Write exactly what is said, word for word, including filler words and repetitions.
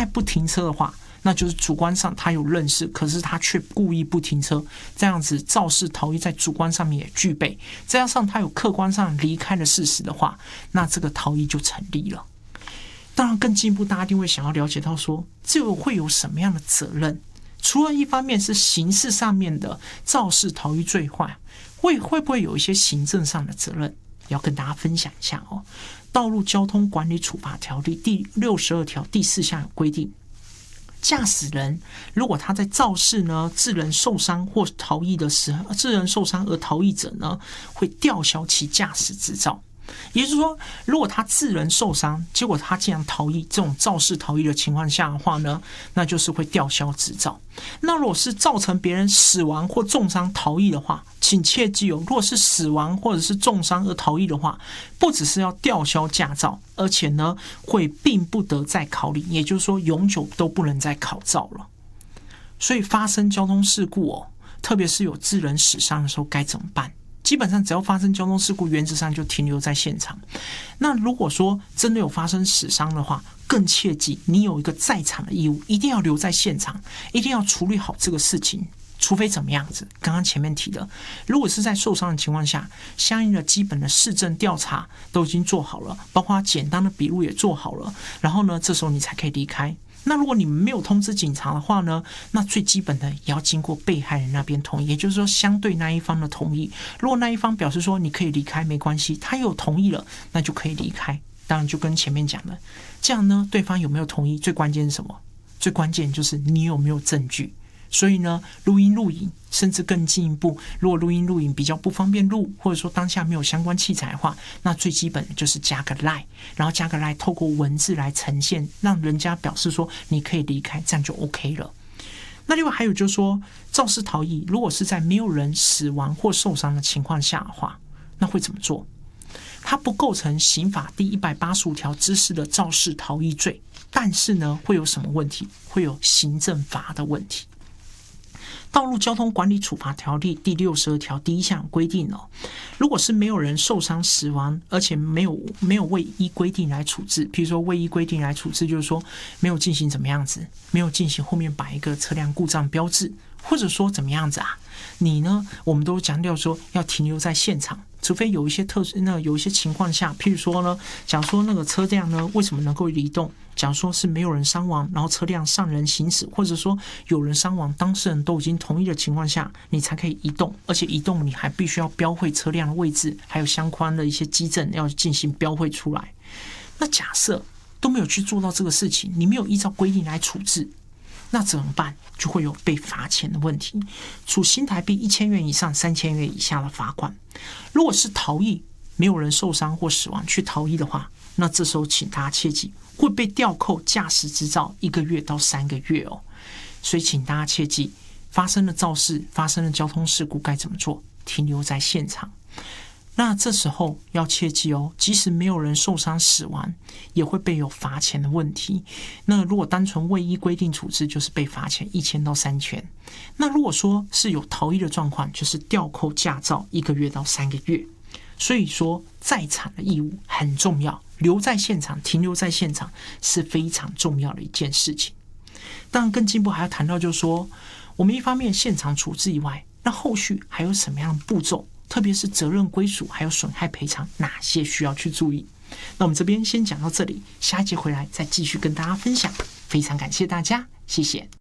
还不停车的话，那就是主观上他有认识，可是他却故意不停车，这样子肇事逃逸在主观上面也具备，再加上他有客观上离开的事实的话，那这个逃逸就成立了。当然更进一步，大家一定会想要了解到说，这个会有什么样的责任？除了一方面是刑事上面的肇事逃逸罪坏，会会不会有一些行政上的责任？要跟大家分享一下哦。道路交通管理处罚条例第六十二条第四项有规定，驾驶人如果他在肇事呢致人受伤或逃逸的时候，致人受伤而逃逸者呢，会吊销其驾驶执照。也就是说，如果他致人受伤，结果他竟然逃逸，这种肇事逃逸的情况下的话呢，那就是会吊销执照。那如果是造成别人死亡或重伤逃逸的话，请切记哦，如果是死亡或者是重伤而逃逸的话，不只是要吊销驾照，而且呢会并不得再考领，也就是说永久都不能再考照了。所以发生交通事故哦，特别是有致人死伤的时候该怎么办？基本上只要发生交通事故，原则上就停留在现场。那如果说真的有发生死伤的话，更切记你有一个在场的义务，一定要留在现场，一定要处理好这个事情。除非怎么样子，刚刚前面提的，如果是在受伤的情况下，相应的基本的事证调查都已经做好了，包括简单的笔录也做好了，然后呢，这时候你才可以离开。那如果你们没有通知警察的话呢，那最基本的也要经过被害人那边同意，也就是说相对那一方的同意。如果那一方表示说你可以离开没关系，他有同意了，那就可以离开。当然就跟前面讲的，这样呢，对方有没有同意，最关键是什么？最关键就是你有没有证据。所以呢，录音录影，甚至更进一步，如果录音录影比较不方便录，或者说当下没有相关器材的话，那最基本的就是加个 line， 然后加个 line， 透过文字来呈现，让人家表示说你可以离开，这样就 OK 了。那另外还有就是说，肇事逃逸，如果是在没有人死亡或受伤的情况下的话，那会怎么做？它不构成刑法第一百八十五条之四的肇事逃逸罪，但是呢，会有什么问题？会有行政罚的问题。道路交通管理处罚条例第六十二条第一项规定哦，如果是没有人受伤死亡，而且没有没有未依规定来处置，比如说未依规定来处置，就是说没有进行怎么样子，没有进行后面摆一个车辆故障标志，或者说怎么样子啊？你呢，我们都强调说要停留在现场，除非有一些特殊那有一些情况下，譬如说呢，假如说那个车辆呢为什么能够移动？假如说是没有人伤亡，然后车辆上人行驶，或者说有人伤亡，当事人都已经同意的情况下，你才可以移动，而且移动你还必须要标绘车辆的位置，还有相关的一些基证要进行标绘出来。那假设都没有去做到这个事情，你没有依照规定来处置，那怎么办？就会有被罚钱的问题，处新台币一千元以上三千元以下的罚款。如果是逃逸，没有人受伤或死亡去逃逸的话，那这时候请大家切记，会被吊扣驾驶执照一个月到三个月哦。所以请大家切记，发生了肇事、发生了交通事故该怎么做？停留在现场。那这时候要切记哦，即使没有人受伤死亡，也会被有罚钱的问题。那如果单纯未依规定处置，就是被罚钱一千到三千。那如果说是有逃逸的状况，就是吊扣驾照一个月到三个月。所以说，在场的义务很重要，留在现场、停留在现场是非常重要的一件事情。当然，更进一步还要谈到，就是说，我们一方面现场处置以外，那后续还有什么样的步骤？特别是责任归属还有损害赔偿，哪些需要去注意？那我们这边先讲到这里，下一节回来再继续跟大家分享。非常感谢大家，谢谢。